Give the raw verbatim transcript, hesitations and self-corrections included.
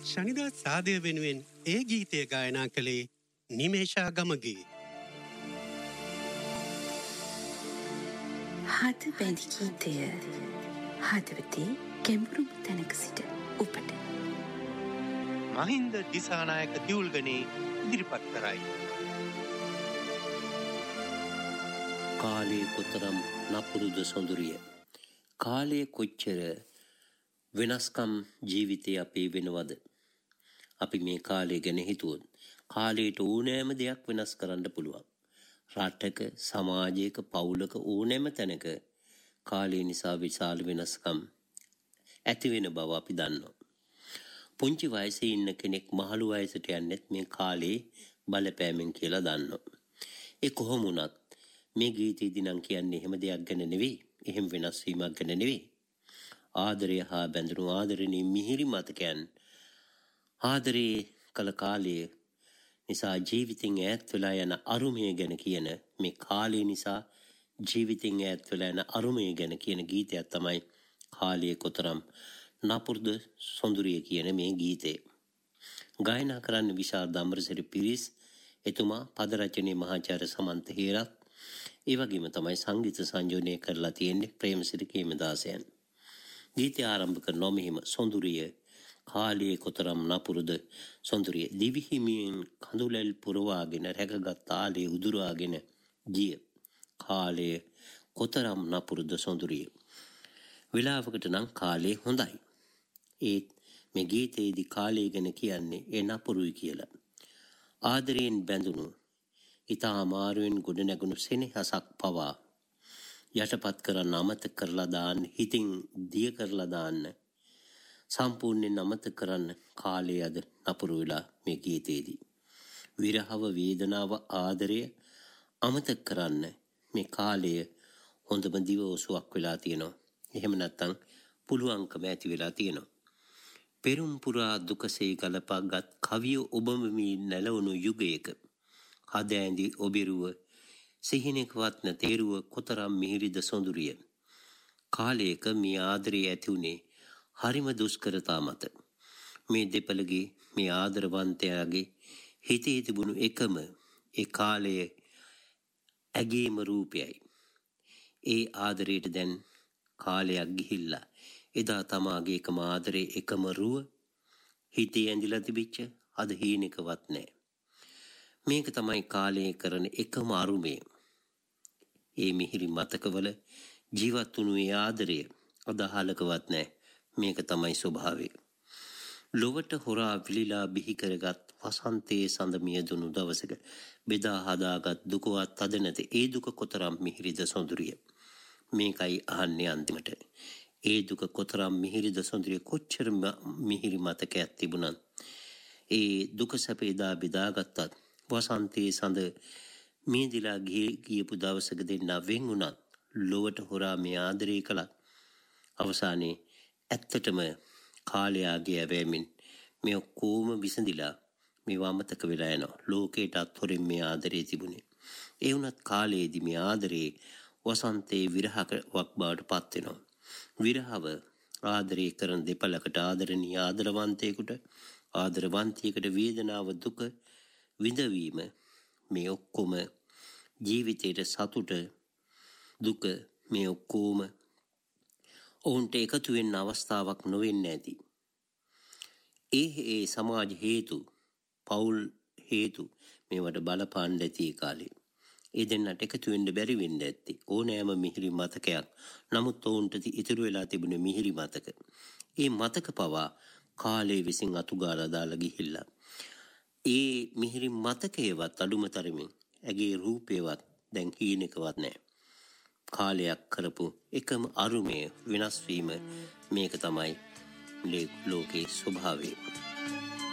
ශනිදා සාදය වෙනුවෙන් ඒ ගීතය ගායනා කළේ නිමේෂා ගමගේ. හද බැඳි ගීතය හදවතේ ගැඹුරුම තැනක සිට උපට මහින්ද දිසානායක දියුල්ගනේ ඉදිරිපත් කරයි. කාලයේ කොතරම් නපුරුද සොඳුරිය. කාලයේ කොච්චර වෙනස්කම් ජීවිතේ අපේ වෙනවද? අපි මේ කාලය ගැන හිතුවොත් කාලයට ඕනෑම දෙයක් වෙනස් කරන්න පුළුවන්. රටක, සමාජයක, පවුලක ඕනෑම තැනක කාලය නිසා විශාල වෙනස්කම් ඇති වෙන බව අපි දන්නවා. පුංචි වයසේ ඉන්න කෙනෙක් මහලු වයසට යන්නේත් මේ කාලේ බලපෑමෙන් කියලා දන්නවා. ඒ කොහොම වුණත් මේ ගීතයේදී නම් කියන්නේ එහෙම දෙයක් ගැන නෙවෙයි. එහෙම වෙනස් වීමක් ගැන නෙවෙයි. ආදරය හා බැඳුණු ආදරණීය මිහිරි මතකයන් ආදරේ කල කාලයේ නිසා ජීවිතෙන් ඈත් වෙලා යන අරුමය ගැන කියන මේ කාලය නිසා ජීවිතෙන් ඈත් වෙලා යන අරුමය ගැන කියන ගීතයක් තමයි කාලයේ කොතරම් නපුරුද සොඳුරිය කියන මේ ගීතය. ගායනා කරන්න විශාරද අමරසිරි පිරිස්, එතුමා පද රචනයේ මහාචාර්ය සමන්ත හේරත්, ඒ වගේම තමයි සංගීත සංයෝජනය කරලා තියෙන්නේ ප්‍රේමසිරි කේමදාසයන්. ගීතය ආරම්භ කරනවා මෙහිම. සොඳුරිය කාලයේ කොතරම් නපුරුද සොඳුරිය දිවිහිමියෙන් කඳුලැල් පුරවාගෙන රැකගත් තාලේ උදුරාගෙන ගිය කාලයේ කොතරම් නපුරුද සොඳුරිය. වෙලාවකට නම් කාලේ හොඳයි. ඒත් මේ ගීතයේදී කාලය ගැන කියන්නේ ඒ නපුරුයි කියලා. ආදරයෙන් බැඳුණු ඉතා අමාරුවෙන් ගොඩ නැගුණු සෙනෙහසක් පවා යටපත් කරන්න අමතක කරලා දාන්න, හිතින් දිය කරලා දාන්න, සම්පූර්ණයෙන් අමතක කරන්න කාලය අද නපුරු වෙලා මේ ගීතයේදී. විරහව, වේදනාව, ආදරය අමතක කරන්න මේ කාලය හොඳම දිවෝසුවක් වෙලා තියෙනවා. එහෙම නැත්නම් පුළුවන්කම ඇති වෙලා තියෙනවා. පෙරුම් පුරා දුකසේ ගලපාගත් කවිය ඔබම මේ නැලවුණු යුගයක හද ඇඳි ඔබිරුව සිහිනෙකවත් නැතේරුව කොතරම් මිහිරිද සොඳුරිය. කාලයක මේ ආදරය ඇති උනේ හරිම දුෂ්කරතා මත. මේ දෙපළගේ, මේ ආදරවන්තයාගේ හිතේ තිබුණු එකම ඒ කාලයේ ඇගේම රූපයයි. ඒ ආදරයට දැන් කාලයක් ගිහිල්ලා එදා තමාගේ එකම ආදරේ, එකම රුව හිතේ ඇඳිලා තිබිච්ච අද හීනෙකවත් නැහැ. මේක තමයි කාලයේ කරන එකම අරුමය. ඒ මිහිරි මතකවල ජීවත් වුණු ඒ ආදරය අදහලකවත් නැහැ. මේක තමයි ස්වභාවය. ලොවට හොරා විලිලා බිහි කරගත් වසන්තයේ සඳ මියදුණු දවසක බෙදා හදාගත් දුකවත් අද නැති ඒ දුක කොතරම් මිහිරිද සොඳුරිය. මේකයි අහන්නේ අන්තිමට. ඒ දුක කොතරම් මිහිරිද සොඳුරිය. කොච්චර මිහිරි මතකයක් තිබුණත් ඒ දුක සැපේදා බෙදාගත්තත් වසන්තයේ සඳ මියදිලා ගියපු දවසක දෙන්නා වෙන් වුණත් ලොවට හොරා මේ ආදරය කළත් අවසානයේ ඇත්තටම කාලයාගේ ඇවෑමෙන් මේ ඔක්කොම විසඳිලා මේවා අමතක වෙලා යනවා. ලෝකයටත් හොරින් මේ ආදරේ තිබුණේ. ඒ වුණත් කාලයේදී මේ ආදරේ වසන්තයේ විරහවක් බවට පත් වෙනවා. විරහව ආදරය කරන දෙපළකට ආදරණීය ආදරවන්තයෙකුට, ආදරවන්තියකට වේදනාව, දුක විඳවීම, මේ ඔක්කොම ජීවිතයේ සතුට, දුක, මේ ඔක්කොම ඔවුන්ට එකතු වෙන්න අවස්ථාවක් නොවෙන්න ඇති. ඒ ඒ සමාජ හේතු, පෞල් හේතු මේවට බලපාන්න ඇති ඒ කාලේ. ඒ දෙන්නට එකතු වෙන්න බැරි වෙන්න ඇති ඕනෑම මිහිරි මතකයක්. නමුත් ඔවුන්ට ඉතුරු වෙලා තිබුණ මිහිරි මතක, ඒ මතක පවා කාලේ විසින් අතුගාලා දාලා ගිහිල්ලා ඒ මිහිරි මතකයවත් අඩුම තරමින් ඇගේ රූපේවත් දැන් හීනෙකවත් නැහැ. කාලයක් කරපු එකම අරුමය වෙනස් වීම, මේක තමයි ලෝකේ ස්වභාවය.